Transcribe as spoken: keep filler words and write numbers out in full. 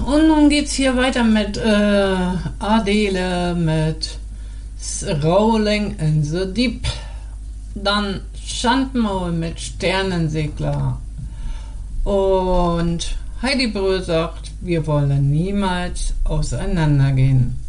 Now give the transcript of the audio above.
und nun geht's hier weiter mit äh, Adele, mit Rolling in the Deep. Dann Schandmaul mit Sternensegler. Und Heidi Brühl sagt, wir wollen niemals auseinandergehen.